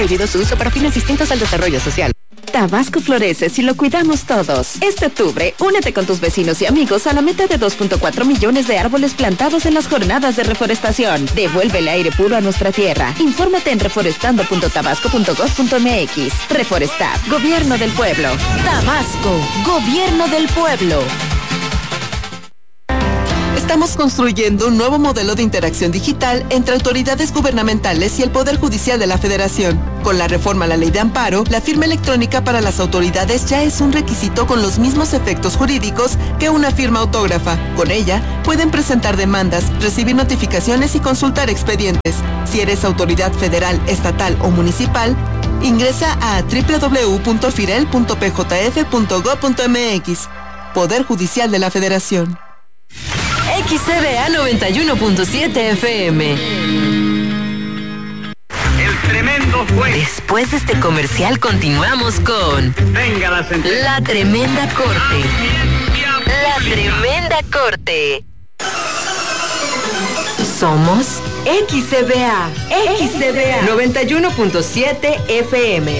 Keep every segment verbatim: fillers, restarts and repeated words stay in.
Prohibido su uso para fines distintos al desarrollo social. Tabasco florece si lo cuidamos todos. Este octubre, únete con tus vecinos y amigos a la meta de dos punto cuatro millones de árboles plantados en las jornadas de reforestación. Devuelve el aire puro a nuestra tierra. Infórmate en reforestando punto tabasco punto gov punto mx. Reforestar, Gobierno del Pueblo. Tabasco, Gobierno del Pueblo. Estamos construyendo un nuevo modelo de interacción digital entre autoridades gubernamentales y el Poder Judicial de la Federación. Con la reforma a la Ley de Amparo, la firma electrónica para las autoridades ya es un requisito con los mismos efectos jurídicos que una firma autógrafa. Con ella, pueden presentar demandas, recibir notificaciones y consultar expedientes. Si eres autoridad federal, estatal o municipal, ingresa a doble u doble u doble u punto firel punto p j f punto gov punto m x. Poder Judicial de la Federación. X C B A noventa y uno punto siete F M. El tremendo juez. Después de este comercial continuamos con Venga la sentencia. La Tremenda Corte. La Tremenda Corte. Somos X C B A. X C B A noventa y uno punto siete F M.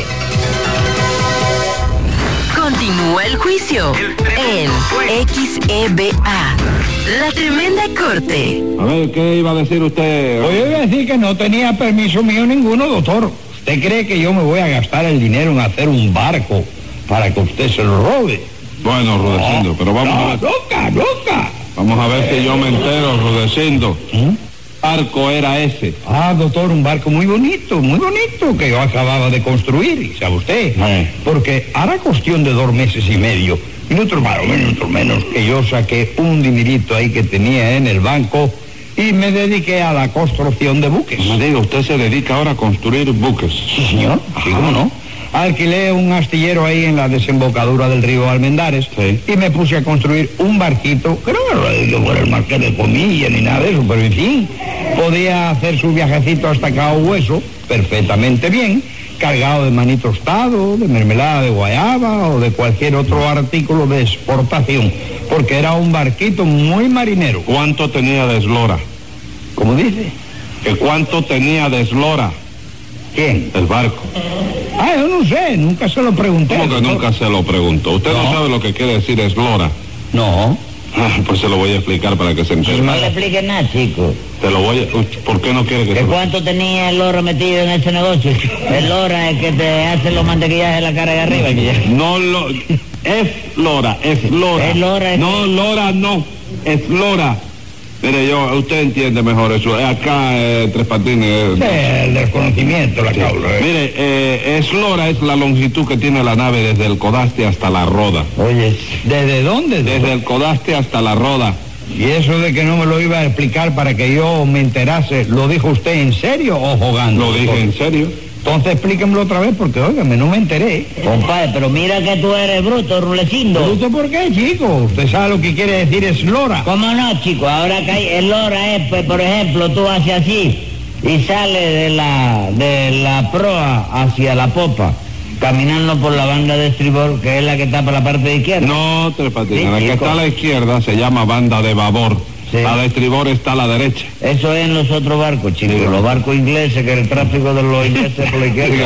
Continúa el juicio en X E B A. La Tremenda Corte. A ver, ¿qué iba a decir usted? Pues yo iba a decir que no tenía permiso mío ninguno, doctor. ¿Usted cree que yo me voy a gastar el dinero en hacer un barco para que usted se lo robe? Bueno, Rudecindo, no, pero vamos no, a ver. ¡Loca, loca! Vamos a ver si yo me entero, Rudecindo. ¿Mm? Barco era ese. Ah, doctor, un barco muy bonito, muy bonito, que yo acababa de construir, ¿sabe usted? Eh. Porque hará cuestión de dos meses y medio, minutos más o minutos menos, que yo saqué un dinerito ahí que tenía en el banco y me dediqué a la construcción de buques. Me diga, usted se dedica ahora a construir buques. Sí, señor, sí, cómo no. Alquilé un astillero ahí en la desembocadura del río Almendares, sí, y me puse a construir un barquito, que no me lo por el marqués de Comilla ni nada de eso, pero en fin, podía hacer su viajecito hasta Cabo Hueso perfectamente bien, cargado de maní tostado, de mermelada de guayaba o de cualquier otro artículo de exportación, porque era un barquito muy marinero. ¿Cuánto tenía de eslora? ¿Cómo dice? ¿Que cuánto tenía de eslora? ¿Quién? El barco. Ah, yo no sé, nunca se lo pregunté. ¿Cómo que nunca se lo preguntó? ¿Usted no, no sabe lo que quiere decir eslora? No. Ah, pues se lo voy a explicar para que se entere. No le explique nada, chico. Te lo voy a... ¿Por qué no quiere que ¿Que se cuánto lo... tenía el loro metido en ese negocio? El loro es que te hace los mantequillajes en la cara de arriba. Que no lo... Es lora, es lora. Es lora. Es... No, lora no, es lora. Mire, yo, usted entiende mejor eso. Acá, eh, Tres Patines... Sí, el desconocimiento, la causa. ¿eh? Mire, eh, eslora es la longitud que tiene la nave desde el Codaste hasta la Roda. Oye, ¿desde dónde? Desde el Codaste hasta la Roda. Y eso de que no me lo iba a explicar para que yo me enterase, ¿lo dijo usted en serio o jugando? Lo dije en serio. Entonces explíquemelo otra vez porque, óigame, no me enteré. Compadre, pero mira que tú eres bruto, Rulecindo. ¿Bruto por qué, chico? Usted sabe lo que quiere decir eslora. ¿Cómo no, chico? Ahora que hay eslora es, pues, por ejemplo, tú haces así y sales de la, de la proa hacia la popa, caminando por la banda de estribor, que es la que está por la parte de izquierda. No, Tres Patines, sí, la que está a la izquierda se llama banda de babor. Sí. La de estribor está a la derecha. Eso es en los otros barcos, chicos. Sí. Los barcos ingleses, que el tráfico de los ingleses por la izquierda.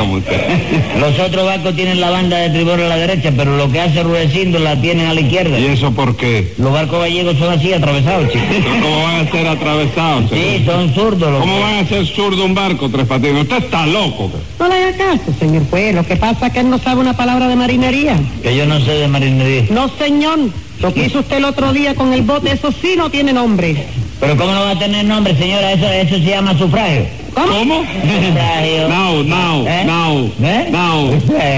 Los otros barcos tienen la banda de estribor a la derecha, pero lo que hace Rudecindo la tienen a la izquierda. ¿Y eso por qué? Los barcos gallegos son así, atravesados, chicos. ¿Cómo van a ser atravesados? Sí, son zurdos. Los ¿Cómo que... van a ser zurdo un barco, Tres Patines? Usted está loco. No le haga caso, señor juez. Lo que pasa es que él no sabe una palabra de marinería. Que yo no sé de marinería. No, señor. Lo que hizo usted el otro día con el bote, eso sí no tiene nombre. Pero ¿cómo no va a tener nombre, señora? Eso eso se llama sufragio. ¿Cómo? ¿Cómo? Sufragio. No, no, ¿Eh? no, ¿Eh? no.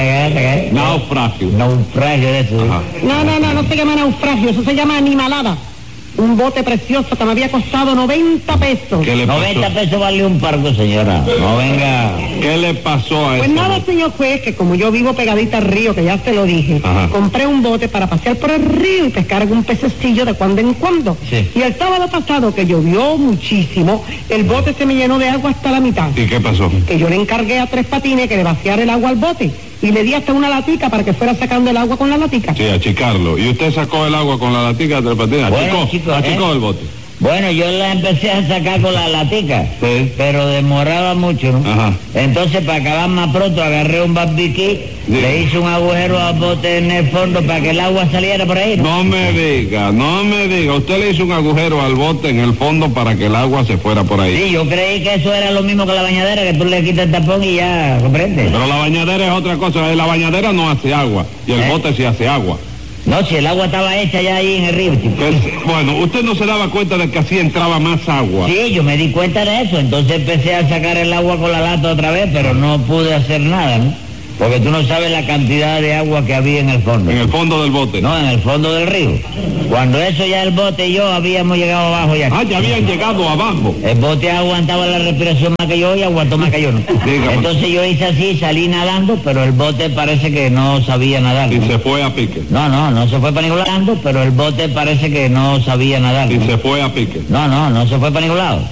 Naufragio. Naufragio, eso. Ajá. No, no, no, no se llama naufragio, eso se llama animalada. Un bote precioso que me había costado noventa pesos. ¿Qué le pasó? noventa pesos vale un barco, señora. No venga. ¿Qué le pasó a eso? Pues nada, señor juez, que como yo vivo pegadita al río, que ya se lo dije, ajá, compré un bote para pasear por el río y pescar algún pececillo de cuando en cuando. Sí. Y el sábado pasado, que llovió muchísimo, el bote se me llenó de agua hasta la mitad. ¿Y qué pasó? Que yo le encargué a Tres Patines que le vaciara el agua al bote. Y le di hasta una latica para que fuera sacando el agua con la latica. Sí, achicarlo. ¿Y usted sacó el agua con la latica de Tres Patines? Bueno, ¿Achicó? chicos, ¿Achicó ¿eh? el bote? Bueno, yo la empecé a sacar con la latica, Sí. pero demoraba mucho, ¿no? Ajá. Entonces, para acabar más pronto, agarré un barbiquí, Sí. le hice un agujero al bote en el fondo para que el agua saliera por ahí, ¿no? No me diga, no me diga. Usted le hizo un agujero al bote en el fondo para que el agua se fuera por ahí. Sí, yo creí que eso era lo mismo que la bañadera, que tú le quitas el tapón y ya, ¿comprende? Pero la bañadera es otra cosa. La bañadera no hace agua y el ¿Eh? bote sí hace agua. No, si el agua estaba hecha ya ahí en el río, chico. Pues, bueno, usted no se daba cuenta de que así entraba más agua. Sí, yo me di cuenta de eso, entonces empecé a sacar el agua con la lata otra vez, pero no pude hacer nada, ¿no? Porque tú no sabes la cantidad de agua que había en el fondo. En el fondo del bote. No, en el fondo del río. Cuando eso ya el bote y yo habíamos llegado abajo ya. Ah, ya habían llegado abajo. El bote aguantaba la respiración más que yo y aguantó más que yo, ¿no? Dígame. Entonces yo hice así, salí nadando, pero el bote parece que no sabía nadar, Y ¿no? se fue a pique. No, no, no se fue para ningún lado, pero el bote parece que no sabía nadar, Y ¿no? se fue a pique. No, no, no se fue para ningún lado.